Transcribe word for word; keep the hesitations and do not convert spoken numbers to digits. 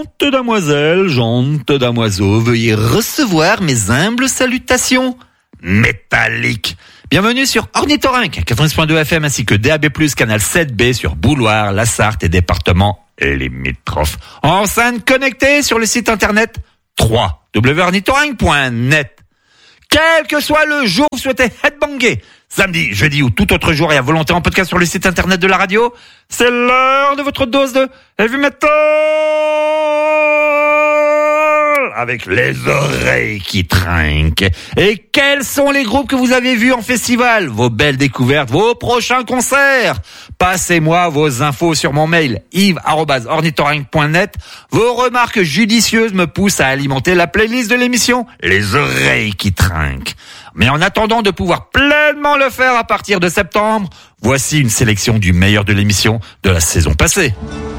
Gentes damoiselles, gentes damoiseaux, veuillez recevoir mes humbles salutations métalliques. Bienvenue sur Ornithorynque, quatre-vingt-six point deux F M ainsi que D A B plus, canal sept B sur Bouloir, la Sarthe et départements limitrophes. Enceinte connectée sur le site internet w w w point ornithorynque point net. Quel que soit le jour où vous souhaitez headbanger, samedi, jeudi ou tout autre jour et à volonté en podcast sur le site internet de la radio, c'est l'heure de votre dose de heavy metal avec les oreilles qui trinquent. Et quels sont les groupes que vous avez vus en festival? Vos belles découvertes, vos prochains concerts? Passez-moi vos infos sur mon mail yves arobase ornithorynque point net. Vos remarques judicieuses me poussent à alimenter la playlist de l'émission Les oreilles qui trinquent. Mais en attendant de pouvoir pleinement le faire à partir de septembre, voici une sélection du meilleur de l'émission de la saison passée.